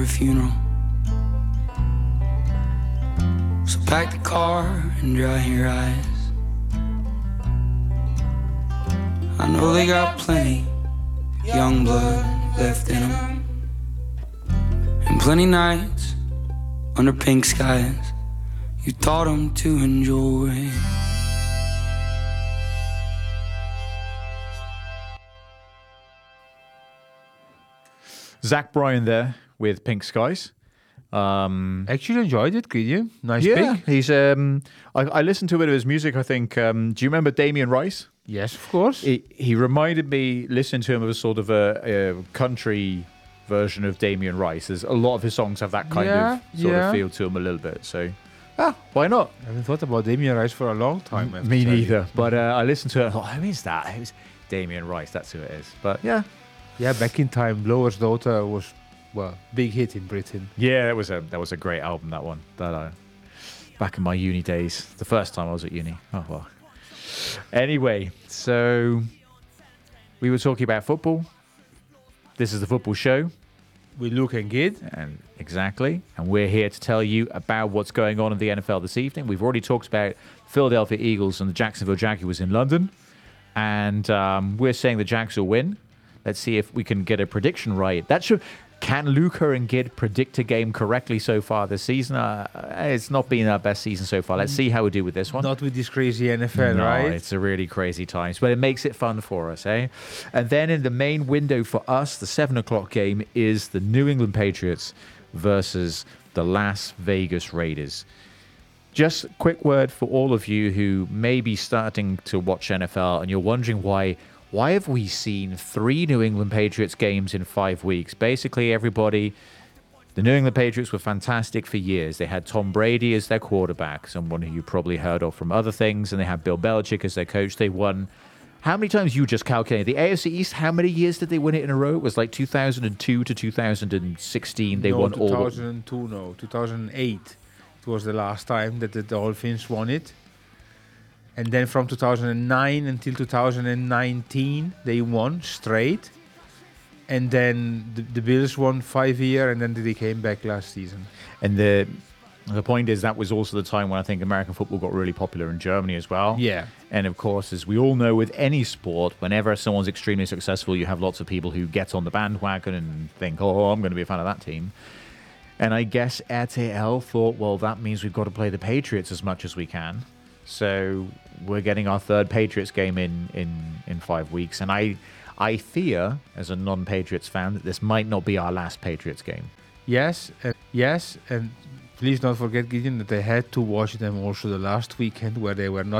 funeral. So pack the car and dry your eyes. I know they got plenty young blood left in them, and plenty nights under pink skies you taught them to enjoy. Zach Bryan there with Pink Skies. Actually enjoyed it, could you? Nice pick. He's. I listened to a bit of his music. I think. Do you remember Damien Rice? Yes, of course. He reminded me, listening to him, of a sort of a country version of Damien Rice. There's a lot of his songs have that kind of sort of feel to him a little bit. So, why not? I haven't thought about Damien Rice for a long time. Me neither. But I listened to it and I thought, who is that? It was Damien Rice. That's who it is. But yeah. Yeah, back in time, Blower's Daughter was, well, big hit in Britain. Yeah, that was a great album, that one. Back in my uni days, the first time I was at uni. Oh, well. Anyway, so we were talking about football. This is the football show. We're looking good. And exactly. And we're here to tell you about what's going on in the NFL this evening. We've already talked about Philadelphia Eagles and the Jacksonville Jaguars in London. And we're saying the Jags will win. Let's see if we can get a prediction right. Can Luca and Gid predict a game correctly so far this season? It's not been our best season so far. Let's see how we do with this one. Not with this crazy NFL, no, right? It's a really crazy times, but it makes it fun for us, eh? And then in the main window for us, the 7 o'clock game is the New England Patriots versus the Las Vegas Raiders. Just a quick word for all of you who may be starting to watch NFL and you're wondering why have we seen 3 New England Patriots games in 5 weeks? Basically, everybody, the New England Patriots were fantastic for years. They had Tom Brady as their quarterback, someone who you probably heard of from other things, and they had Bill Belichick as their coach. They won. How many times you just calculated? The AFC East, how many years did they win it in a row? It was like 2002 to 2016. They won 2002, 2008. It was the last time that the Dolphins won it. And then from 2009 until 2019, they won straight. And then the Bills won 5 years, and then they came back last season. And the point is that was also the time when I think American football got really popular in Germany as well. Yeah. And of course, as we all know, with any sport, whenever someone's extremely successful, you have lots of people who get on the bandwagon and think, oh, I'm going to be a fan of that team. And I guess RTL thought, well, that means we've got to play the Patriots as much as we can. So we're getting our 3rd Patriots game in 5 weeks. And I fear, as a non-Patriots fan, that this might not be our last Patriots game. Yes, and please don't forget, Gideon, that I had to watch them also the last weekend where they were not